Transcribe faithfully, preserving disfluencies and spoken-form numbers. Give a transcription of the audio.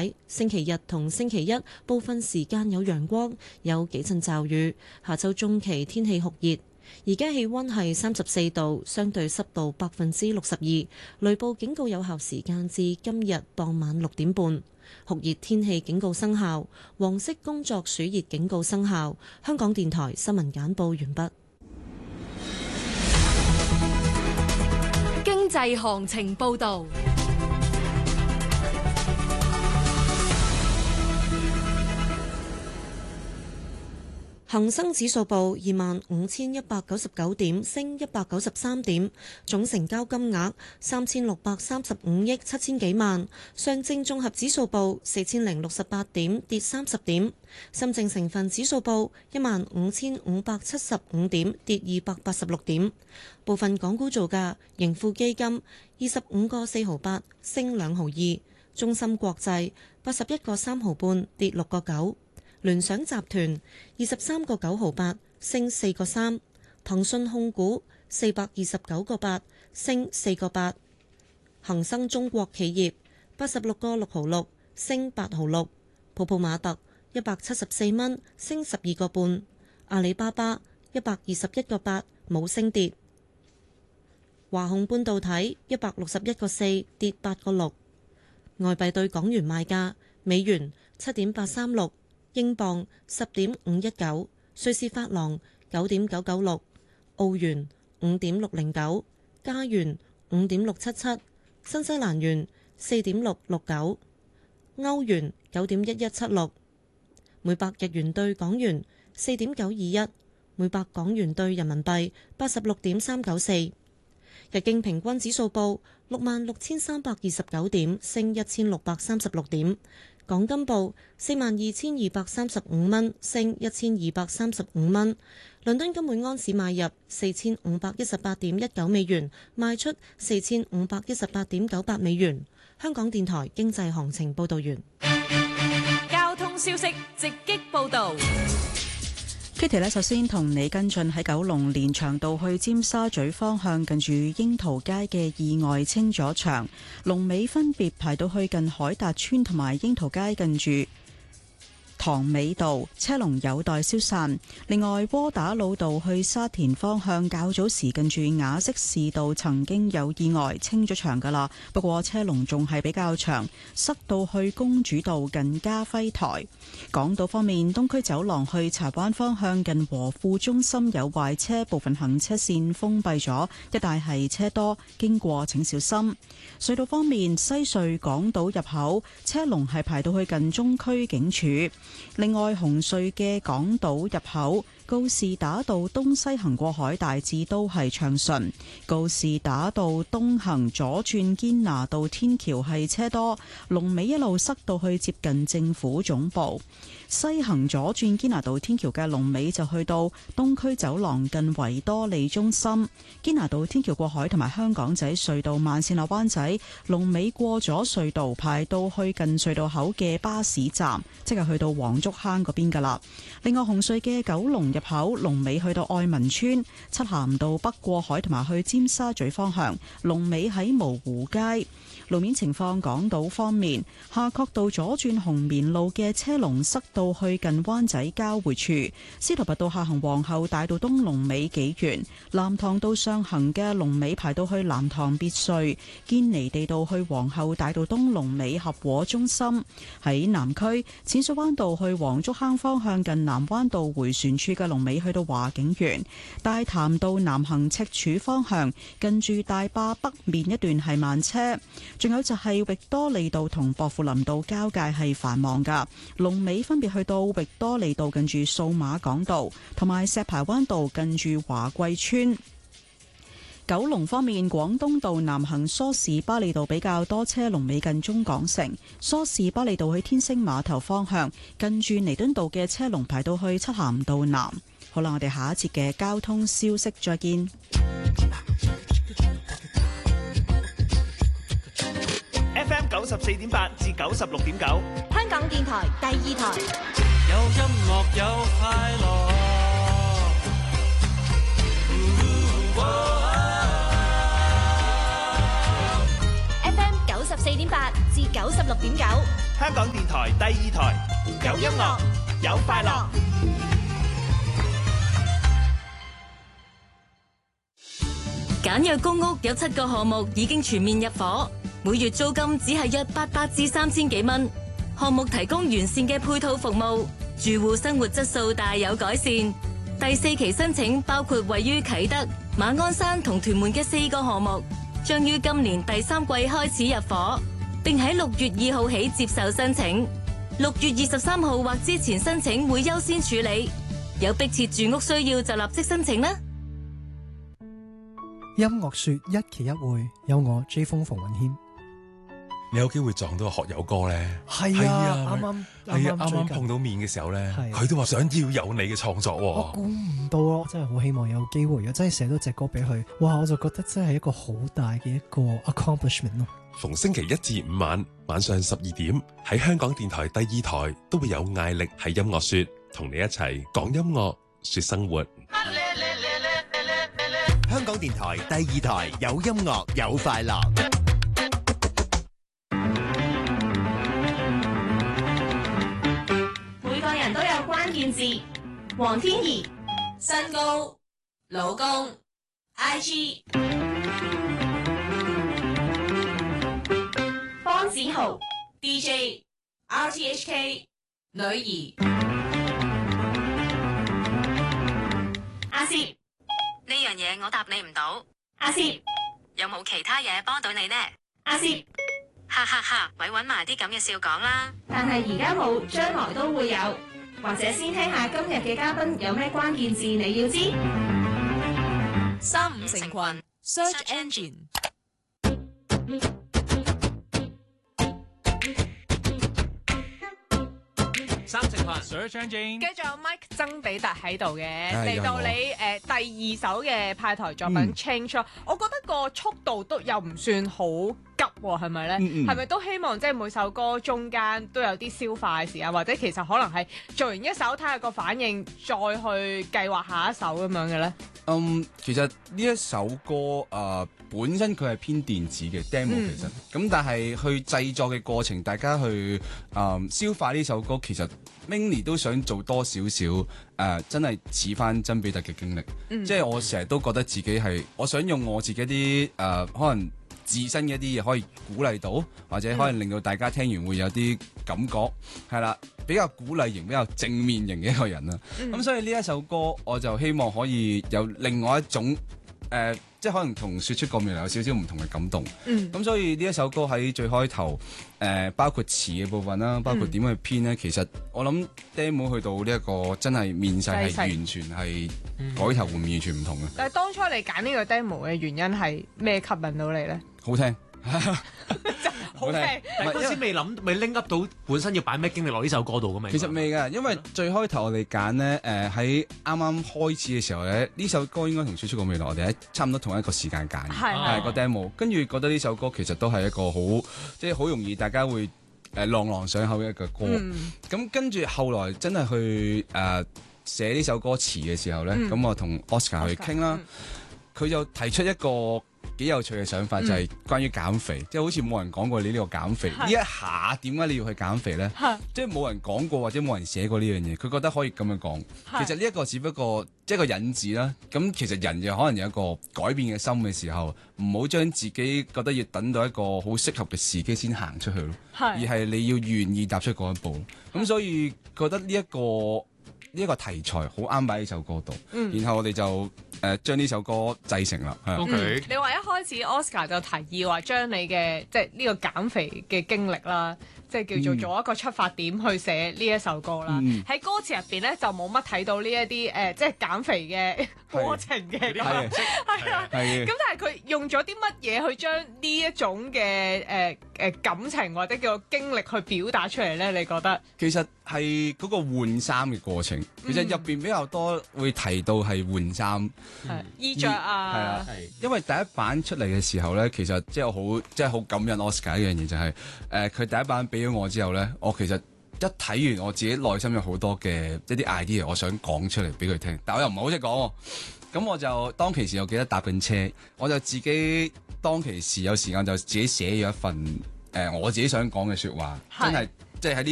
解，星期日同星期一部分時間有陽光，有幾陣驟雨。下週中期天氣酷熱，而家氣溫係三十四度，相對濕度百分之六十二。雷暴警告有效時間至今日傍晚六點半。酷熱天氣警告生效，黃色工作暑熱警告生效。香港電台新聞簡報完畢。 經濟行情報導。 恒生指數報二萬五千一百九十九點，升一百九十三點，總成交金額三千六百三十五億七千幾萬。上證綜合指數報四千零六十八點，跌三十點。深證成分指數報一萬五千五百七十五點，跌二百八十六點。部分港股造價：盈富基金二十五個四毫八，升兩毫二；中芯國際八十一個三毫半，跌六個九。聯想集團二十三個九毫八，升四個三；騰訊控股四百二十九個八，升四個八；恒生中國企業八十六個六毫六，升八毫六；泡泡瑪特一百七十四蚊，升十二個半；阿里巴巴一百二十一個八，冇升跌；華虹半導體一百六十一個四，跌八個六。外幣對港元賣價：美元七點八三六。英鎊十點五一九，瑞士法郎九點九九六，澳元五點六零九，加元五點六七七，新西蘭元四點六六九，歐元九點一一七六，每百日元對港元四點九二一，每百港元對人民幣八十六點三九四。日經平均指數報六萬六千三百二十九點，升一千六百三十六點。港金報四萬二千二百三十五蚊，升一千二百三十五蚊。倫敦金每安士買入四千五百一十八點一九美元，賣出四千五百一十八點九八美元。香港電台經濟行情報道完。 交通消息直擊報道。 Kitty 呢，首先同你跟進喺九龍連翔道去尖沙咀方向，近住櫻桃街嘅意外清咗場，龍尾分別排到去近海達邨同埋櫻桃街近住塘尾道，車龍有待消散。另外，窩打老道去沙田方向較早時近住雅息士道曾經有意外，清咗場噶啦，不過車龍仲係比較長，塞到去公主道近嘉輝台。港島方面，東區走廊去柴灣方向近和富中心有壞車，部分行車線封閉咗，一帶係車多，經過請小心。隧道方面，西隧港島入口車龍係排到去近中區警署。另外，紅隧嘅港島入口告士打道東西行過海大致都係暢順，告士打道東行左轉堅拿道天橋係車多，龍尾一路塞到去接近政府總部。西行左轉堅拿道天橋嘅龍尾就去到東區走廊近維多利中心。堅拿道天橋過海同埋香港仔隧道慢線落灣仔，龍尾過咗隧道排到去近隧道口嘅巴士站，即係去到黃竹坑嗰邊噶啦。另外，紅隧嘅九龍入口龍尾去到愛民村，漆咸道北過海同埋去尖沙咀方向，龍尾喺蕪湖街。路面情況，港島方面，夏慤道左轉紅棉路嘅車龍塞到去近灣仔交匯處，司徒拔道下行皇后大道東龍尾幾遠，藍塘道上行嘅龍尾排到去藍塘別墅，堅尼地道去皇后大道東龍尾合和中心。喺南區，淺水灣道去黃竹坑方向近南灣道回旋處嘅龍尾去到華景園，大潭道南行赤柱方向近住大壩北面一段係慢車。仲有就係域多利道同薄扶林道交界係繁忙噶，龍尾分別去到域多利道近住數碼港道，同埋石排灣道近住華貴村。九龍方面，廣東道南行梳士巴利道比較多車，龍尾近中港城；梳士巴利道去天星碼頭方向，近住彌敦道嘅車龍排到去漆咸道南。好啦，我哋下一節嘅交通消息再見。 F M 九十四點八至九十六點九， 香港電台第二台。 有音樂有快樂。 F M 九十四點八至九十六點九， 香港電台第二台，有音樂，有快樂。 簡約公屋有七個項目已經全面入伙，每月租金只係約八百至三千幾蚊。項目提供完善嘅配套服務，住戶生活質素大有改善。第四期申請包括位於啟德、馬鞍山同屯門嘅四個項目，將於今年第三季開始入伙，並喺六月二號起接受申請。六月二十三號或之前申請會優先處理。有迫切住屋需要就立即申請啦。 音樂說一期一會，有我 J 風馮允謙。 你有機會撞到個學友哥咧？ 係啊，啱啱係啊，啱啱碰到面嘅時候咧，佢都話想要有你嘅創作。 我估唔到咯，真係好希望有機會，如果真係寫到隻歌俾佢，哇！我就覺得真係一個好大嘅一個 accomplishment 咯。 逢星期一至五晚晚上十二點喺香港電台第二台都會有艾力喺音樂說，同你一齊講音樂說生活。 香港電台第二台有音樂有快樂。 每個人都有關鍵字：黃天怡、身高、老公、I G、方子豪、D J、R T H K、女兒、阿攝。 呢樣嘢我答你唔到。 阿攝， 有冇其他嘢幫到你呢？ 阿攝， 哈哈哈，咪搵埋啲咁嘅笑講啦。 但係而家冇，將來都會有。或者先聽下今日嘅嘉賓有咩關鍵字你要知。 三五成群 Search Engine。 三成群 Search Engine， 繼續有 Mike 曾比特喺度嘅， 嚟到你誒、呃、第二首嘅派台作品、嗯、Change， 我覺得個速度都又唔算好急喎，係咪咧？係咪、嗯嗯、都希望即係每首歌中間都有啲消化嘅時間，或者其實可能係做完一首睇下個反應，再去計劃下一首咁樣嘅咧？ 嗯，其實呢一首歌誒、呃、本身佢係偏電子嘅 demo，其實咁、嗯、但係去製作嘅過程，大家去誒、呃、消化呢首歌，其實 Minnie 都想做多少少誒，真係似翻曾比特嘅經歷，嗯、即係我成日都覺得自己係，我想用我自己啲誒、呃、可能自身嘅一啲嘢可以鼓勵到，或者可能令到大家聽完會有啲感覺，係啦、嗯，比較鼓勵型、比較正面型嘅一個人啦。咁、嗯、所以呢一首歌，我就希望可以有另外一種誒、呃，即係可能同說出個未來有少少唔同嘅感動。咁、嗯、所以呢一首歌喺最開頭誒、呃，包括詞嘅部分啦，包括點去編咧，嗯、其實我諗 demo 去到呢一個真係面世係完全係改頭換面，完全唔同嘅。 但係當初你揀呢個 demo 嘅原因係咩吸引到你咧？ 好聽， 好聽。 但係嗰時未諗，未拎 up 到本身要擺咩經歷落呢首歌度㗎嘛？ 其實未㗎，因為最開頭我哋揀咧，誒喺啱啱開始嘅時候咧，呢首歌應該同說出個未來，我哋喺差唔多同一個時間揀，係係個 demo，跟住覺得呢首歌其實都係一個好，即係好容易大家會誒朗朗上口嘅一個歌。咁跟住後來真係去誒寫呢首歌詞嘅時候咧，咁、嗯、我同 Oscar 去傾啦，佢、嗯、就提出一個幾有趣嘅想法，嗯、就係關於減肥，即、就、係、是、好似冇人講過你呢個減肥呢、嗯、一下點解你要去減肥咧？即係冇人講過或者冇人寫過呢樣嘢，佢覺得可以咁樣講。嗯、其實呢一個只不過即係個引子啦。咁其實人又可能有一個改變嘅心嘅時候，唔好將自己覺得要等到一個好適合嘅時機先行出去咯，嗯、而係你要願意踏出嗰一步。咁、嗯、所以覺得呢、這、一個呢一、這個題材好啱擺喺首歌度，嗯、然後我哋就誒將呢首歌製成啦。 O K，你話一開始 Oscar 就提議話將你嘅即係呢個減肥嘅經歷啦，即係叫做做一個出發點去寫呢一首歌啦。喺、嗯、歌詞入邊咧就冇乜睇到呢一啲誒即係減肥嘅過程嘅咁，係啊，咁但係佢用咗啲乜嘢去將呢一種嘅誒誒感情或者叫做經歷去表達出嚟咧？你覺得？ 其實係嗰個換衫嘅過程，其實入邊比較多會提到係換衫、 嗯、衣着啊，係啊， 因為第一版出嚟嘅時候咧，其實即係好即係好感恩 Oscar 一樣嘢，就係誒佢第一版俾咗我之後咧，我其實一睇完我自己內心有好多嘅一啲 idea， 我想講出嚟俾佢聽，但我又唔係好識講，咁我就當其時又記得搭緊車，我就自己當其時有時間就自己寫咗一份誒、呃、我自己想講嘅說話，真係即係喺呢